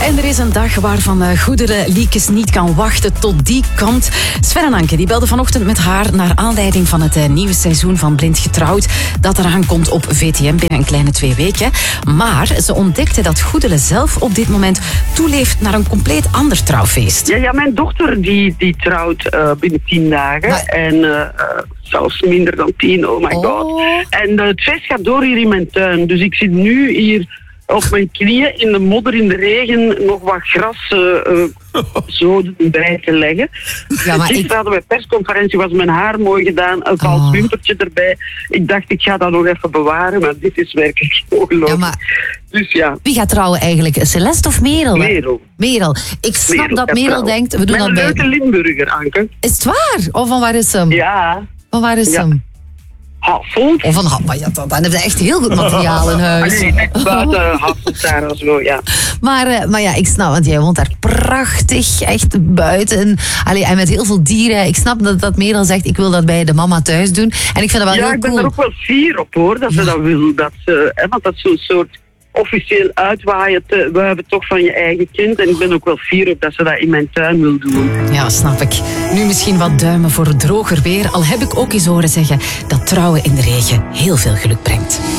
En er is een dag waarvan goedere Liekes niet kan wachten tot die kant. Sven en Anke die belden vanochtend met haar naar aanleiding van het nieuwe seizoen van Blind Getrouwd dat eraan komt op VTM binnen een kleine 2 weken. Maar ze ontdekte dat Goedele zelf op dit moment toeleeft naar een compleet ander trouwfeest. Ja, mijn dochter die trouwt binnen 10 dagen. Maar... En zelfs minder dan 10, oh my god. En het feest gaat door hier in mijn tuin. Dus ik zit nu hier op mijn knieën in de modder, in de regen, nog wat gras zo bij te leggen. Ja, maar gisteren hadden we persconferentie, was mijn haar mooi gedaan, een vals wimpertje erbij. Ik dacht, ik ga dat nog even bewaren, maar dit is werkelijk ongelooflijk. Ja, maar... Dus ja. Wie gaat trouwen eigenlijk? Celeste of Merel? Merel. Ik snap dat Merel denkt... We doen met een leuke Limburger, Anke. Is het waar? Of van waar is hem? Ja. Van waar is hem? Hasselt. Of van Hasselt. Ja, dan hebben ze echt heel goed materiaal in huis. Nee, net buiten Hasselt daar of zo, ja. Maar ja, ik snap, want jij woont daar prachtig, echt buiten. Allee, en met heel veel dieren. Ik snap dat Merel zegt, ik wil dat bij de mama thuis doen. En ik vind dat wel heel cool. Ja, ik ben er ook wel fier op, hoor, dat ze dat wil. Want dat is zo'n soort officieel uitwaaien. We hebben toch van je eigen kind. En ik ben ook wel fier op dat ze dat in mijn tuin wil doen. Ja, snap ik. Nu misschien wat duimen voor droger weer. Al heb ik ook eens horen zeggen dat trouwen in de regen heel veel geluk brengt.